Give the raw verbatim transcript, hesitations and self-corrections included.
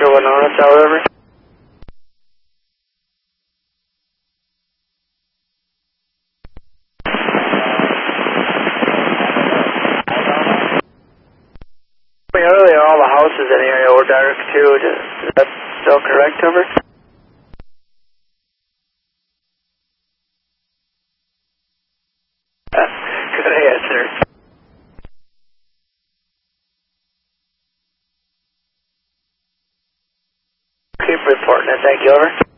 Winona, Tower, over. Earlier, all the houses in the area were dark too. Is that still correct, over? Good answer. Keep reporting it. Thank you, over.